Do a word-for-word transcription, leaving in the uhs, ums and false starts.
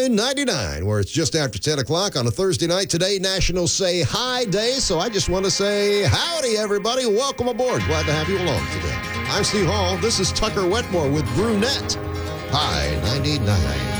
in ninety-nine, where it's just after ten o'clock on a Thursday night. Today, National Say Hi Day, so I just want to say howdy, everybody. Welcome aboard. Glad to have you along today. I'm Steve Hall. This is Tucker Wetmore with Brunette. Hi, ninety-nine.